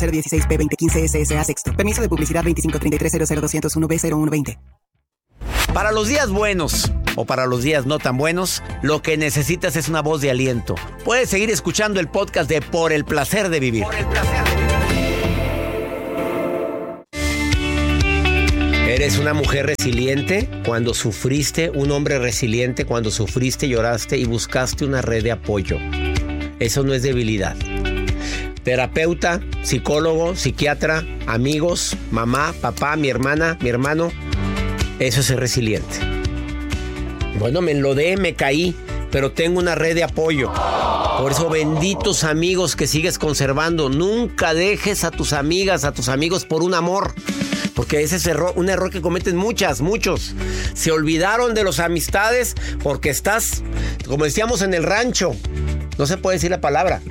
016P2015 SSA Sexto. Permiso de publicidad 2533002001B0120. Para los días buenos o para los días no tan buenos, lo que necesitas es una voz de aliento. Puedes seguir escuchando el podcast de Por el Placer de Vivir. Por el placer de vivir. ¿Eres una mujer resiliente cuando sufriste? ¿Un hombre resiliente cuando sufriste, lloraste y buscaste una red de apoyo? Eso no es debilidad. Terapeuta, psicólogo, psiquiatra, amigos, mamá, papá, mi hermana, mi hermano. Eso es ser resiliente. Bueno, me enlodé, me caí, pero tengo una red de apoyo. Por eso, benditos amigos que sigues conservando. Nunca dejes a tus amigas, a tus amigos por un amor. Porque ese es un error que cometen muchos. Se olvidaron de las amistades porque estás, como decíamos en el rancho, no se puede decir la palabra.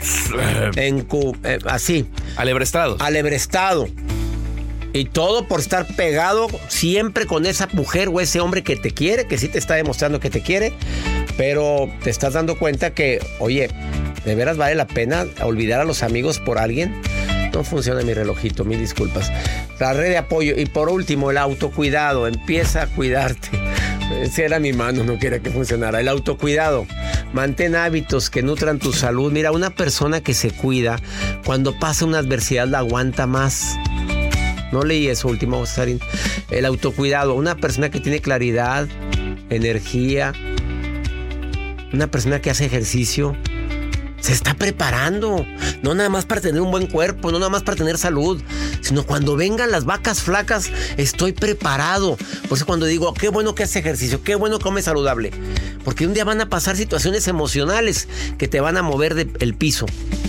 Así. Alebrestado. Y todo por estar pegado siempre con esa mujer o ese hombre que te quiere, que sí te está demostrando que te quiere, pero te estás dando cuenta que, oye, ¿de veras vale la pena olvidar a los amigos por alguien? No funciona mi relojito, mil disculpas. La red de apoyo. Y por último, el autocuidado. Empieza a cuidarte. Esa era mi mano, no quería que funcionara. El autocuidado. Mantén hábitos que nutran tu salud. Mira, una persona que se cuida, cuando pasa una adversidad la aguanta más. No leí eso último, Sarín. El autocuidado. Una persona que tiene claridad, energía, una persona que hace ejercicio, se está preparando. No nada más para tener un buen cuerpo, no nada más para tener salud, sino cuando vengan las vacas flacas, estoy preparado. Por eso cuando digo, qué bueno que hace ejercicio, qué bueno que come saludable. Porque un día van a pasar situaciones emocionales que te van a mover del piso.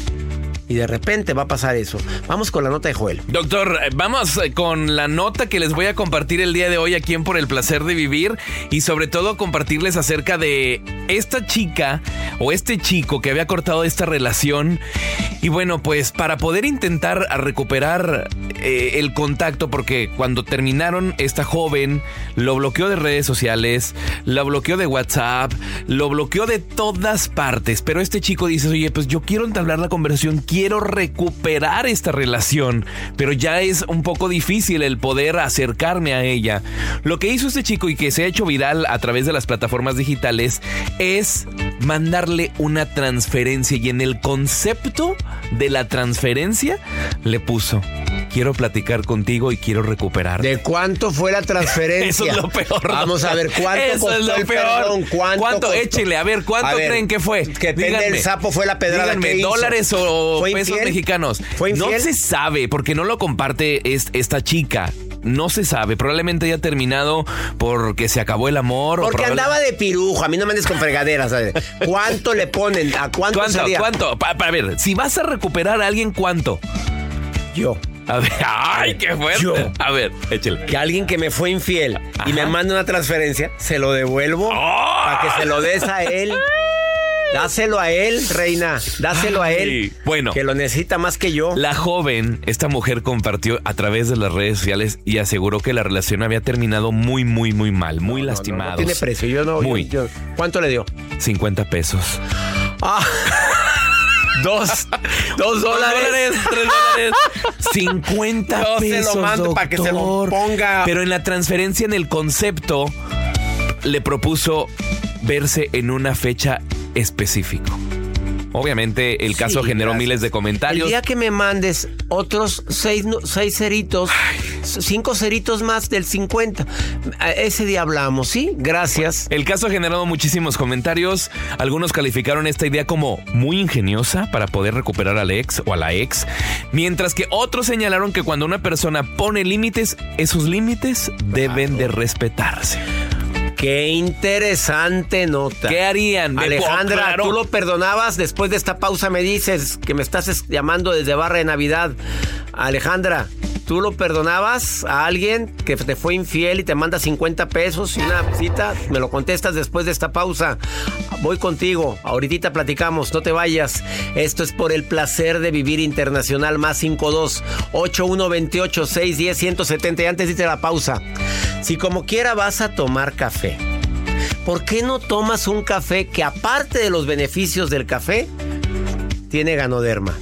Y de repente va a pasar eso. Vamos con la nota de Joel. Doctor, vamos con la nota que les voy a compartir el día de hoy aquí en Por el Placer de Vivir. Y sobre todo compartirles acerca de esta chica o este chico que había cortado esta relación. Y bueno, pues para poder intentar recuperar el contacto, porque cuando terminaron, esta joven lo bloqueó de redes sociales, lo bloqueó de WhatsApp, lo bloqueó de todas partes. Pero este chico dice, oye, pues yo quiero entablar la conversación, quiero recuperar esta relación, pero ya es un poco difícil el poder acercarme a ella. Lo que hizo este chico y que se ha hecho viral a través de las plataformas digitales es mandarle una transferencia, y en el concepto de la transferencia le puso: quiero platicar contigo y quiero recuperar. ¿De cuánto fue la transferencia? Eso es lo peor. Vamos a ver cuánto eso costó es lo el peor. perdón. ¿Cuánto Échele, a ver, ¿cuánto creen que fue? Que díganme, el sapo fue la pedrada. Díganme, que hizo. ¿dólares o pesos infiel? Mexicanos? ¿Fue infiel? No se sabe, porque no lo comparte esta chica. No se sabe, probablemente haya terminado porque se acabó el amor. Porque andaba de pirujo, a mí no me andes con fregaderas, ¿sabes? ¿Cuánto le ponen? ¿A cuánto sería? ¿Cuánto? A ver, si vas a recuperar a alguien, ¿cuánto? Yo. A ver, ¡ay, qué fuerte! Yo. A ver, échale. Que alguien que me fue infiel y me manda una transferencia, se lo devuelvo para que se lo des a él. Dáselo a él, reina. Dáselo a él. Bueno, que lo necesita más que yo. La joven, esta mujer, compartió a través de las redes sociales y aseguró que la relación había terminado muy, muy, muy mal, muy lastimados. No tiene precio. Yo no. Muy. ¿Cuánto le dio? 50 pesos. Ah. $2 $3 50 yo pesos, se lo mando doctor, para que se lo ponga. Pero en la transferencia, en el concepto, le propuso verse en una fecha específico. Obviamente el caso generó miles de comentarios. El día que me mandes otros 6 ceritos, 5 ceritos más del 50, ese día hablamos, ¿sí? Gracias. El caso ha generado muchísimos comentarios. Algunos calificaron esta idea como muy ingeniosa para poder recuperar al ex o a la ex, mientras que otros señalaron que cuando una persona pone límites, esos límites deben de respetarse. Qué interesante nota. ¿Qué harían? Alejandra, ¿tú lo perdonabas? Después de esta pausa me dices que me estás llamando desde Barra de Navidad. Alejandra, ¿tú lo perdonabas a alguien que te fue infiel y te manda 50 pesos y una cita? Me lo contestas después de esta pausa. Voy contigo. Ahorita platicamos. No te vayas. Esto es Por el Placer de Vivir Internacional. Más 52-8128-610-170. Y antes de irte a la pausa, si como quiera vas a tomar café, ¿por qué no tomas un café que, aparte de los beneficios del café, tiene Ganoderma?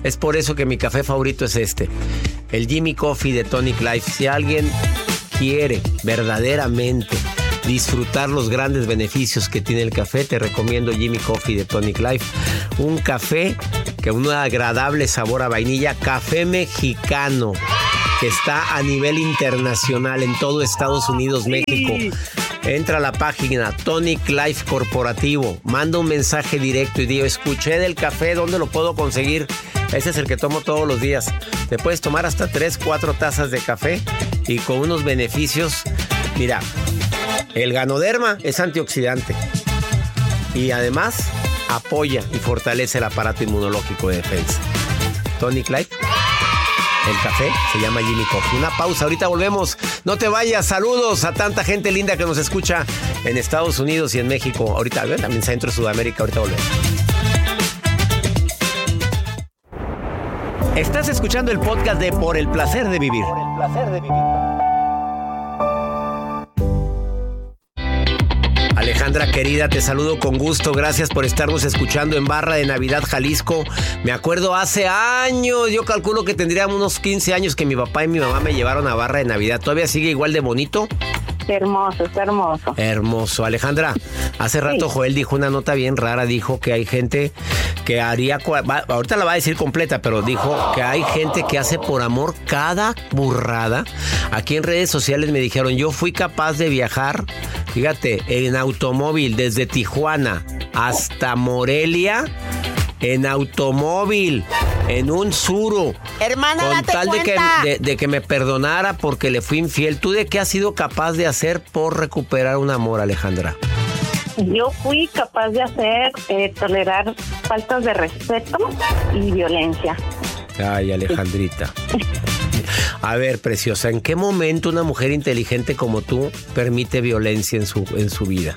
Es por eso que mi café favorito es el Jimmy Coffee de Tonic Life. Si alguien quiere verdaderamente disfrutar los grandes beneficios que tiene el café, te recomiendo Jimmy Coffee de Tonic Life. Un café que un agradable sabor a vainilla, café mexicano, que está a nivel internacional en todo Estados Unidos, México. Entra a la página Tonic Life Corporativo, manda un mensaje directo y digo, escuché del café, ¿dónde lo puedo conseguir? Ese es el que tomo todos los días. Te puedes tomar hasta 3-4 tazas de café y con unos beneficios. Mira, el Ganoderma es antioxidante y además apoya y fortalece el aparato inmunológico de defensa. Tonic Life. El café se llama Jimmy Coffee. Una pausa, ahorita volvemos. No te vayas. Saludos a tanta gente linda que nos escucha en Estados Unidos y en México. Ahorita, también Centro, Sudamérica. Ahorita volvemos. Estás escuchando el podcast de Por el Placer de Vivir. Por el Placer de Vivir. Alejandra querida, te saludo con gusto. Gracias por estarnos escuchando en Barra de Navidad, Jalisco. Me acuerdo hace años, yo calculo que tendríamos unos 15 años que mi papá y mi mamá me llevaron a Barra de Navidad. ¿Todavía sigue igual de bonito? Hermoso, está hermoso. Hermoso. Alejandra, hace rato Joel dijo una nota bien rara. Dijo que hay gente que haría... ahorita la va a decir completa, pero dijo que hay gente que hace por amor cada burrada. Aquí en redes sociales me dijeron, yo fui capaz de viajar, fíjate, en automóvil desde Tijuana hasta Morelia, en automóvil, en un Suro. Hermana, con date tal cuenta. de que me perdonara porque le fui infiel. ¿Tú de qué has sido capaz de hacer por recuperar un amor, Alejandra? Yo fui capaz de hacer, tolerar faltas de respeto y violencia. Ay, Alejandrita. A ver, preciosa, ¿en qué momento una mujer inteligente como tú permite violencia en su vida?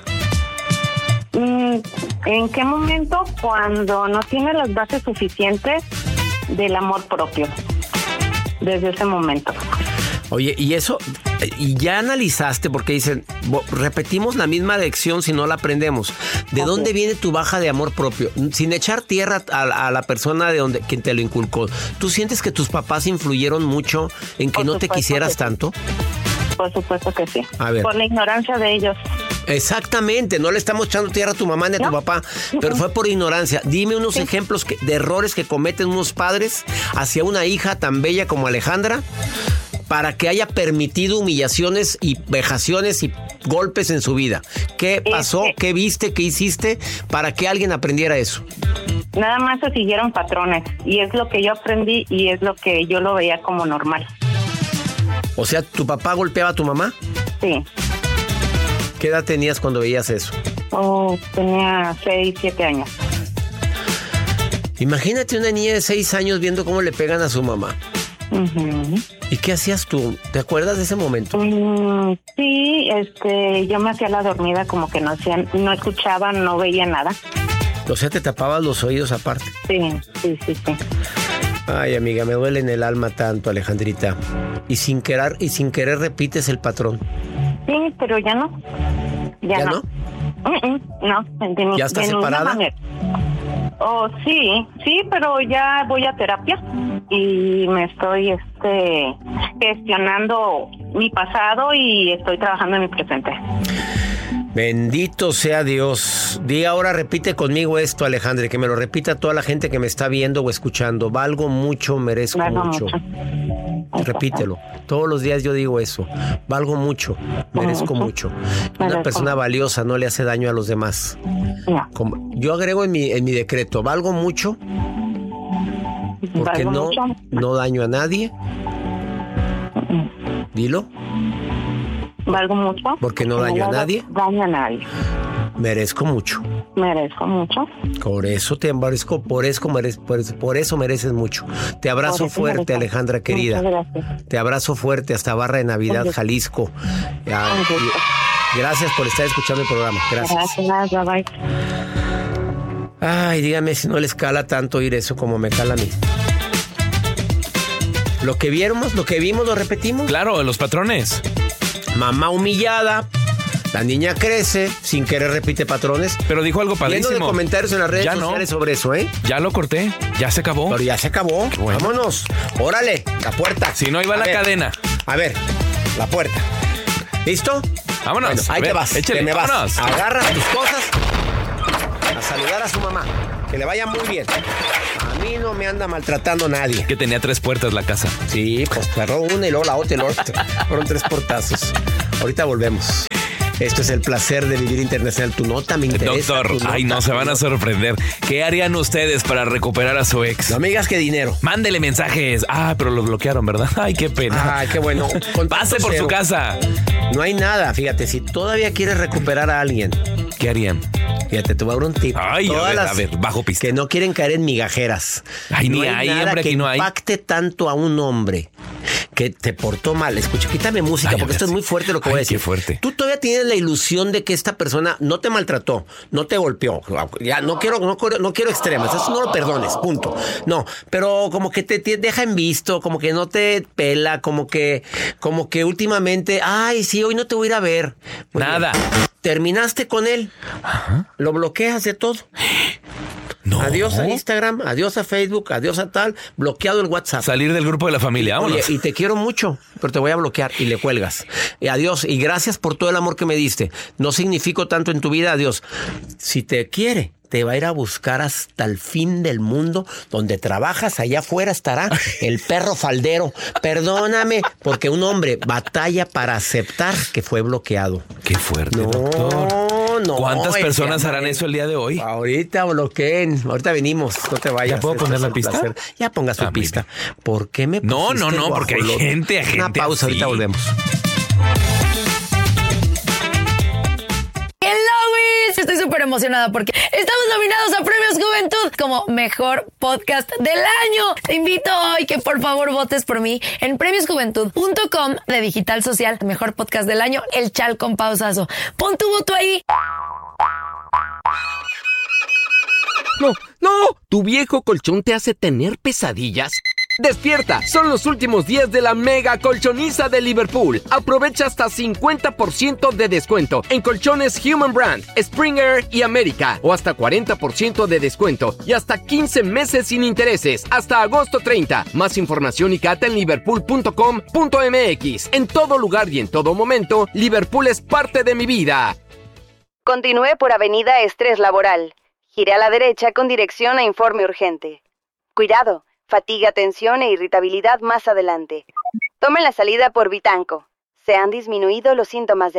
¿En qué momento? Cuando no tiene las bases suficientes del amor propio. Desde ese momento. Oye, y eso, y ya analizaste, porque dicen, repetimos la misma lección si no la aprendemos. ¿De dónde viene tu baja de amor propio? Sin echar tierra a la persona de quien te lo inculcó. ¿Tú sientes que tus papás influyeron mucho en que no te quisieras tanto? Por supuesto que sí. A ver. Por la ignorancia de ellos. Exactamente, no le estamos echando tierra a tu mamá ni a tu papá, pero fue por ignorancia. Dime unos ejemplos de errores que cometen unos padres hacia una hija tan bella como Alejandra para que haya permitido humillaciones y vejaciones y golpes en su vida. ¿Qué pasó? ¿Qué viste? ¿Qué hiciste para que alguien aprendiera eso? Nada más se siguieron patrones y es lo que yo aprendí y es lo que yo lo veía como normal. O sea, ¿tu papá golpeaba a tu mamá? Sí. ¿Qué edad tenías cuando veías eso? Tenía 6, 7 años. Imagínate una niña de 6 años viendo cómo le pegan a su mamá. Uh-huh. ¿Y qué hacías tú? ¿Te acuerdas de ese momento? Sí, yo me hacía la dormida, como que no escuchaba, no veía nada. O sea, te tapabas los oídos aparte. Sí. Ay, amiga, me duele en el alma tanto, Alejandrita. Y sin querer repites el patrón. Sí, pero ya no. ¿Ya no? No. ¿Ya estás separada? Sí, pero ya voy a terapia y me estoy gestionando mi pasado y estoy trabajando en mi presente. Bendito sea Dios. Ahora repite conmigo esto, Alejandra, que me lo repita toda la gente que me está viendo o escuchando. Valgo mucho, merezco mucho. Repítelo. Todos los días yo digo eso. Valgo mucho, merezco mucho. Una persona valiosa no le hace daño a los demás. Yo agrego en mi decreto, valgo mucho porque no daño a nadie. Dilo. Valgo mucho. Porque no daño a nadie. Daño a nadie. Merezco mucho. Merezco mucho. Por eso te merezco, por eso mereces mucho. Te abrazo fuerte, Alejandra querida. Muchas gracias. Te abrazo fuerte hasta Barra de Navidad, Jalisco. Gracias por estar escuchando el programa. Gracias. Gracias, bye. Ay, dígame si no les cala tanto oír eso como me cala a mí. Lo que vimos, lo repetimos. Claro, los patrones. Mamá humillada, La niña crece, sin querer repite patrones. Pero dijo algo padrísimo. Lleno de comentarios en las redes Ya sociales no. sobre eso, ¿eh? Ya lo corté, ya se acabó. Pero ya se acabó. Bueno. Vámonos. Órale, la puerta. Si no, ahí va la cadena. A ver, la puerta. ¿Listo? Vámonos. Bueno, ahí A ver, te vas. échale, te me vas. vámonos. Agarras tus cosas a saludar a su mamá. Que le vaya muy bien. A mí no me anda maltratando nadie. Que tenía 3 puertas la casa. Sí, pues cerró una y luego la otra y luego la otra. Fueron 3 portazos. Ahorita volvemos. Esto es el placer de vivir internacional. Tu nota me interesa. Doctor, tu ay, nota, no, se van a tu nota. sorprender. ¿Qué harían ustedes para recuperar a su ex? No me digas que dinero. Mándele mensajes. Ah, pero lo bloquearon, ¿verdad? Ay, qué pena. Ay, qué bueno. Pase por su casa. No hay nada. Fíjate, si todavía quieres recuperar a alguien, ¿Qué harían? fíjate, te voy a dar un tip. Ay, Todas a ver, bajo pista. que no quieren caer en migajeras. Ay, ni hay, nada hombre, que aquí no hay. impacte tanto a un hombre que te portó mal. Escucha, quítame música, Ay, a porque ver, esto es sí. muy fuerte lo que Ay, voy a decir. qué fuerte. Tú todavía tienes la ilusión de que esta persona no te maltrató, no te golpeó. Ya no quiero extremas, eso no lo perdones, punto. No, pero como que te deja en visto, como que no te pela, como que últimamente, ay, sí, hoy no te voy a ir a ver. Muy Nada. bien. Terminaste con él, lo bloqueas de todo. No. Adiós a Instagram, adiós a Facebook, adiós a tal, bloqueado el WhatsApp. Salir del grupo de la familia, Oye, vámonos. y te quiero mucho, pero te voy a bloquear y le cuelgas. Y adiós, y gracias por todo el amor que me diste. No significo tanto en tu vida, adiós. Si te quiere, te va a ir a buscar hasta el fin del mundo, donde trabajas, allá afuera estará el perro faldero. Perdóname, porque un hombre batalla para aceptar que fue bloqueado. Qué fuerte, No, doctor. no. ¿Cuántas personas llama harán eso el día de hoy? Ahorita bloqueen, ahorita venimos, no te vayas. ¿Ya puedo Este poner es la el pista? placer. Ya ponga su Ah, muy pista. ¿Por qué me No, pusiste no, porque hay guajolote? gente Una pausa, así. ahorita volvemos. Estoy súper emocionada porque estamos nominados a Premios Juventud como Mejor Podcast del Año. Te invito hoy que por favor votes por mí en premiosjuventud.com de Digital Social. Mejor Podcast del Año, El Chal con Pausazo. Pon tu voto ahí. No, no, ¿tu viejo colchón te hace tener pesadillas? ¡Despierta! Son los últimos días de la mega colchoniza de Liverpool. Aprovecha hasta 50% de descuento en colchones Human Brand, Springer y América. O hasta 40% de descuento y hasta 15 meses sin intereses. Hasta agosto 30. Más información y cata en liverpool.com.mx. En todo lugar y en todo momento, Liverpool es parte de mi vida. Continúe por Avenida Estrés Laboral. Gire a la derecha con dirección a informe urgente. Cuidado. Fatiga, tensión e irritabilidad más adelante. Tome la salida por Vitanco. Se han disminuido los síntomas de